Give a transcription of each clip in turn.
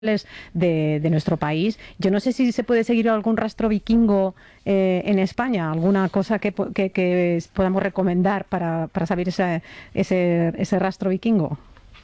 de nuestro país. Yo no sé si se puede seguir algún rastro vikingo en España, alguna cosa que podamos recomendar para saber ese rastro vikingo.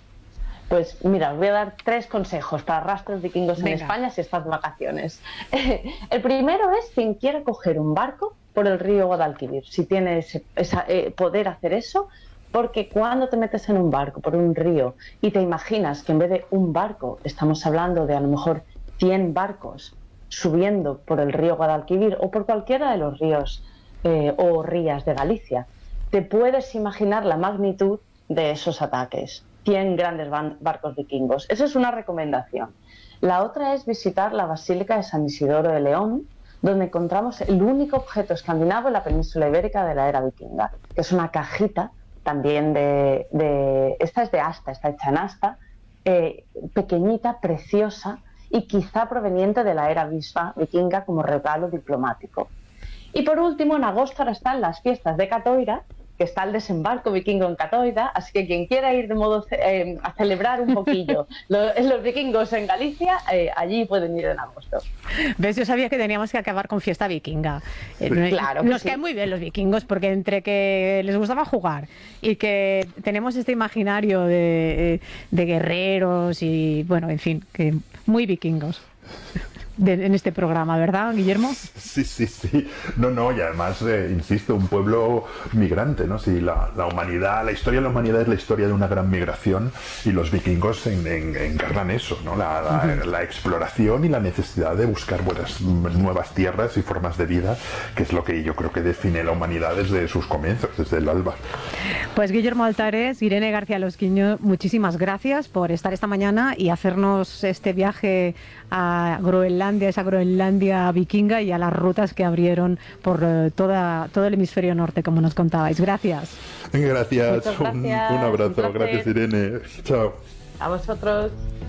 Pues mira, os voy a dar 3 consejos para rastros vikingos en Venga. España si estás de vacaciones. El primero es quien quiera coger un barco por el río Guadalquivir, si tienes poder hacer eso, porque cuando te metes en un barco por un río y te imaginas que en vez de un barco estamos hablando de a lo mejor 100 barcos subiendo por el río Guadalquivir o por cualquiera de los ríos o rías de Galicia, te puedes imaginar la magnitud de esos ataques. 100 grandes barcos vikingos. Esa es una recomendación. La otra es visitar la Basílica de San Isidoro de León, donde encontramos el único objeto escandinavo en la península ibérica de la era vikinga, que es una cajita también esta es de asta, está hecha en asta, pequeñita, preciosa y quizá proveniente de la era vikinga como regalo diplomático. Y por último, en agosto ahora están las fiestas de Catoira, que está el desembarco vikingo en Catoira, así que quien quiera ir de modo a celebrar un poquillo los vikingos en Galicia, allí pueden ir en agosto. ¿Ves? Yo sabía que teníamos que acabar con fiesta vikinga. Claro que Nos sí. caen muy bien los vikingos, porque entre que les gustaba jugar y que tenemos este imaginario de guerreros y, bueno, en fin, que muy vikingos. En este programa, ¿verdad, Guillermo? Sí. No, y además, insisto, un pueblo migrante, ¿no? Si la humanidad, la historia de la humanidad es la historia de una gran migración y los vikingos encarnan eso, ¿no? La exploración y la necesidad de buscar nuevas tierras y formas de vida, que es lo que yo creo que define la humanidad desde sus comienzos, desde el alba. Pues Guillermo Altares, Irene García Losquiño, muchísimas gracias por estar esta mañana y hacernos este viaje a Groenlandia, esa Groenlandia vikinga, y a las rutas que abrieron por todo el hemisferio norte, como nos contabais. Gracias. Gracias. Muchas gracias. Un abrazo. Un placer. Gracias, Irene. Chao. A vosotros.